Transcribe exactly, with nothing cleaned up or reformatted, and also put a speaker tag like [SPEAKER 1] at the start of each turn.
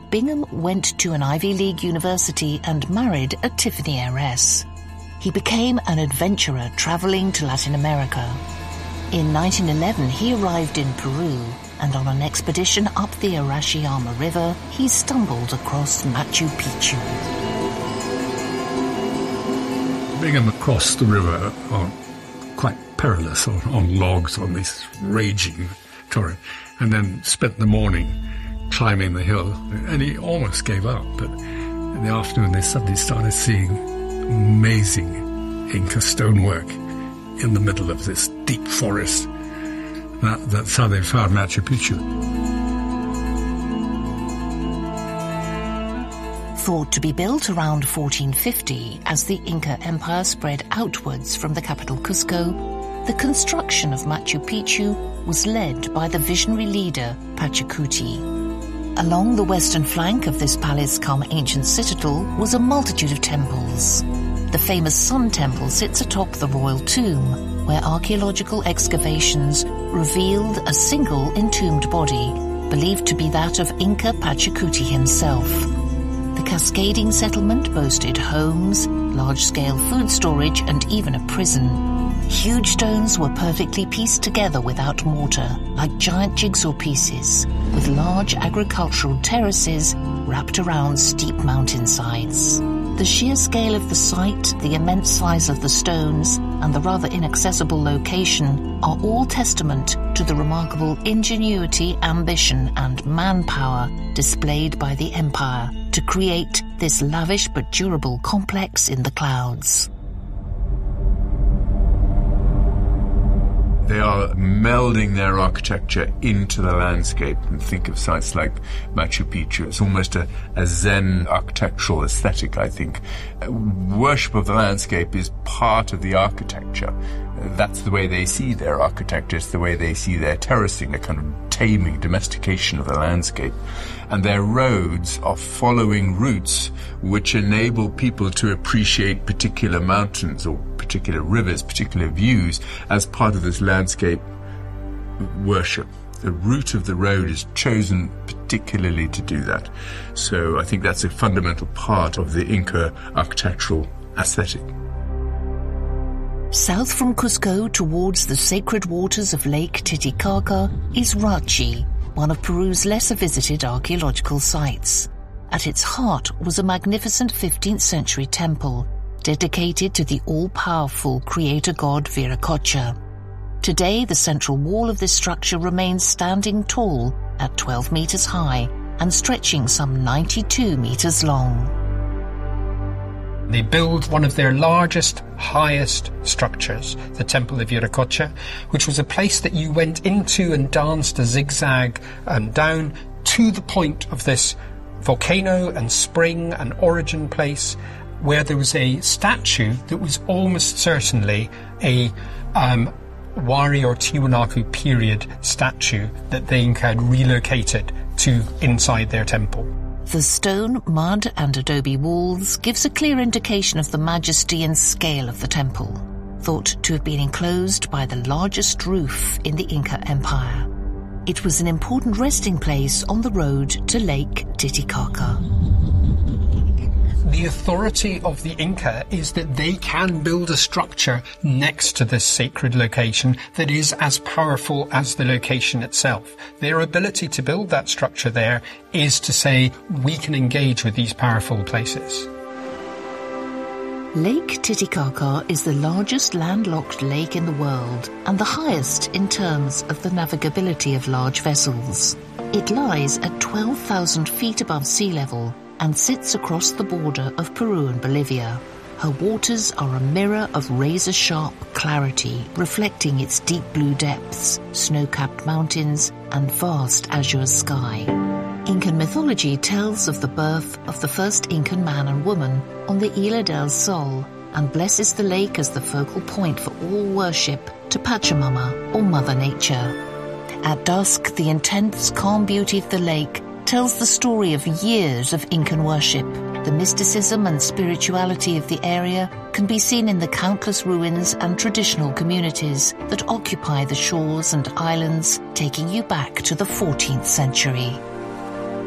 [SPEAKER 1] Bingham went to an Ivy League university and married a Tiffany heiress. He became an adventurer traveling to Latin America. In nineteen eleven, he arrived in Peru, and on an expedition up the Urashiyama River, he stumbled across Machu Picchu.
[SPEAKER 2] Bingham crossed the river on quite perilous on, on logs on this raging torrent, and then spent the morning climbing the hill, and he almost gave up, but in the afternoon they suddenly started seeing amazing Inca stonework in the middle of this deep forest. That, that's how they found Machu Picchu.
[SPEAKER 1] Thought to be built around fourteen fifty as the Inca Empire spread outwards from the capital Cusco, the construction of Machu Picchu was led by the visionary leader Pachacuti. Along the western flank of this palace-cum-ancient citadel was a multitude of temples. The famous Sun Temple sits atop the royal tomb, where archaeological excavations revealed a single entombed body, believed to be that of Inca Pachacuti himself. The cascading settlement boasted homes, large-scale food storage, and even a prison. Huge stones were perfectly pieced together without mortar, like giant jigsaw pieces, with large agricultural terraces wrapped around steep mountainsides. The sheer scale of the site, the immense size of the stones, and the rather inaccessible location are all testament to the remarkable ingenuity, ambition, and manpower displayed by the empire to create this lavish but durable complex in the clouds.
[SPEAKER 3] They are melding their architecture into the landscape, and think of sites like Machu Picchu. It's almost a, a Zen architectural aesthetic, I think. Worship of the landscape is part of the architecture. That's the way they see their architecture. It's the way they see their terracing, a kind of taming, domestication of the landscape. And their roads are following routes which enable people to appreciate particular mountains or particular rivers, particular views as part of this landscape worship. The route of the road is chosen particularly to do that. So I think that's a fundamental part of the Inca architectural aesthetic.
[SPEAKER 1] South from Cusco towards the sacred waters of Lake Titicaca is Rachi, one of Peru's lesser visited archaeological sites. At its heart was a magnificent fifteenth century temple dedicated to the all-powerful creator god Viracocha. Today, the central wall of this structure remains standing tall at twelve meters high and stretching some ninety-two meters long.
[SPEAKER 4] They build one of their largest, highest structures, the Temple of Viracocha, which was a place that you went into and danced a zigzag um, down to the point of this volcano and spring and origin place, where there was a statue that was almost certainly a um, Wari or Tiwanaku period statue that the Inca had relocated to inside their temple.
[SPEAKER 1] The stone, mud and adobe walls gives a clear indication of the majesty and scale of the temple, thought to have been enclosed by the largest roof in the Inca Empire. It was an important resting place on the road to Lake Titicaca.
[SPEAKER 4] The authority of the Inca is that they can build a structure next to this sacred location that is as powerful as the location itself. Their ability to build that structure there is to say, we can engage with these powerful places.
[SPEAKER 1] Lake Titicaca is the largest landlocked lake in the world and the highest in terms of the navigability of large vessels. It lies at twelve thousand feet above sea level and sits across the border of Peru and Bolivia. Her waters are a mirror of razor-sharp clarity, reflecting its deep blue depths, snow-capped mountains, and vast azure sky. Incan mythology tells of the birth of the first Incan man and woman on the Isla del Sol and blesses the lake as the focal point for all worship to Pachamama, or Mother Nature. At dusk, the intense, calm beauty of the lake tells the story of years of Incan worship. The mysticism and spirituality of the area can be seen in the countless ruins and traditional communities that occupy the shores and islands, taking you back to the fourteenth century.